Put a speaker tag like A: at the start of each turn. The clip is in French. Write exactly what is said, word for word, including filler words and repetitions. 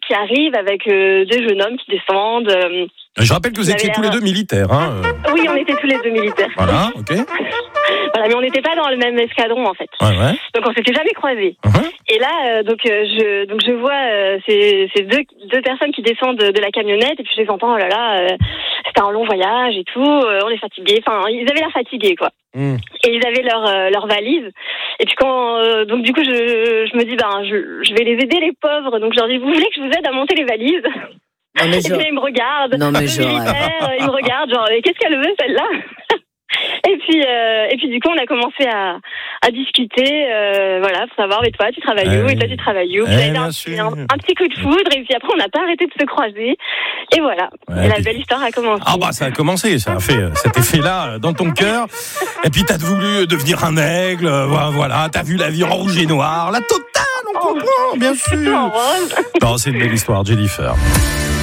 A: qui arrive avec euh, deux jeunes hommes qui descendent. Euh,
B: Je rappelle que vous étiez tous les deux militaires. Hein.
A: Oui, on était tous les deux militaires.
B: Voilà, ok.
A: Voilà, mais on n'était pas dans le même escadron en fait.
B: Ouais, ouais.
A: Donc on s'était jamais croisés.
B: Uh-huh.
A: Et là, euh, donc euh, je donc je vois euh, ces, ces deux deux personnes qui descendent de, de la camionnette et puis je les entends. Oh là là, euh, c'était un long voyage et tout. Euh, on est fatigués. Enfin, ils avaient l'air fatigués quoi. Mm. Et ils avaient leur euh, leur valise. Et puis quand euh, donc du coup je je me dis ben je je vais les aider les pauvres. Donc je leur dis vous voulez que je vous aide à monter les valises?
C: Non, mais
A: et
C: je...
A: puis ils me regardent.
C: Non mais je.
A: Ils me regardent genre qu'est-ce qu'elle veut celle-là? Et puis, euh, et puis du coup, on a commencé à, à discuter, euh, voilà, pour savoir, mais toi, tu travailles où,
B: euh,
A: et toi, tu travailles où.
B: Euh,
A: Puis ça a été un, un, un petit coup de foudre, et puis après, on n'a pas arrêté de se croiser. Et voilà, ouais, et la puis... belle histoire a commencé.
B: Ah bah, ça a commencé, ça a fait cet effet-là dans ton cœur. Et puis, t'as voulu devenir un aigle, voilà, t'as vu la vie en rouge et noir, la totale, on comprend, oh, bien sûr.
A: En rose.
B: Non, c'est une belle histoire, Jennifer.